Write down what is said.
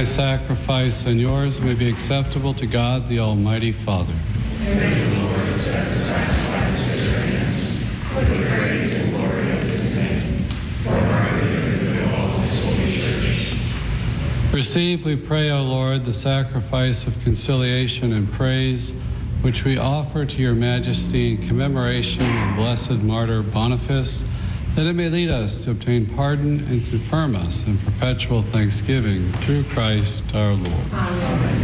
my sacrifice and yours may be acceptable to God, the Almighty Father. May the Lord accept the sacrifice of your hands, for the praise and glory of his name, for our good and the good of all his holy church. Receive, we pray, O Lord, the sacrifice of conciliation and praise, which we offer to your majesty in commemoration of blessed martyr Boniface, that it may lead us to obtain pardon and confirm us in perpetual thanksgiving through Christ our Lord. Amen.